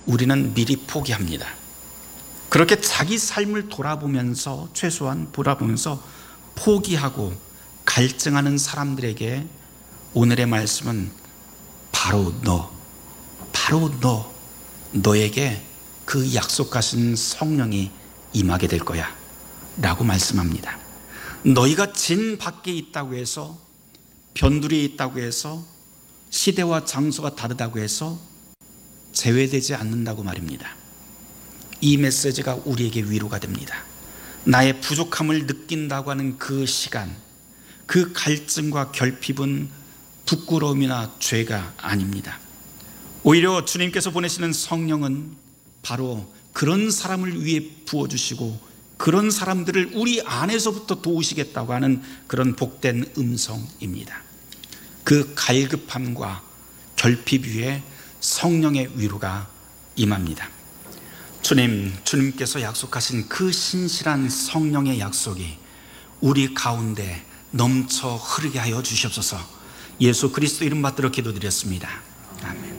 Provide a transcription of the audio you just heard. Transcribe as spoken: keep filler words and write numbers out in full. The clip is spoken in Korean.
우리는 미리 포기합니다. 그렇게 자기 삶을 돌아보면서, 최소한 돌아보면서 포기하고 갈증하는 사람들에게 오늘의 말씀은 바로 너, 바로 너, 너에게 그 약속하신 성령이 임하게 될 거야 라고 말씀합니다. 너희가 진 밖에 있다고 해서, 변두리에 있다고 해서, 시대와 장소가 다르다고 해서 제외되지 않는다고 말입니다. 이 메시지가 우리에게 위로가 됩니다. 나의 부족함을 느낀다고 하는 그 시간, 그 갈증과 결핍은 부끄러움이나 죄가 아닙니다. 오히려 주님께서 보내시는 성령은 바로 그런 사람을 위해 부어주시고 그런 사람들을 우리 안에서부터 도우시겠다고 하는 그런 복된 음성입니다. 그 갈급함과 결핍 위에 성령의 위로가 임합니다. 주님, 주님께서 약속하신 그 신실한 성령의 약속이 우리 가운데 넘쳐 흐르게 하여 주시옵소서. 예수 그리스도 이름 받들어 기도드렸습니다. 아멘.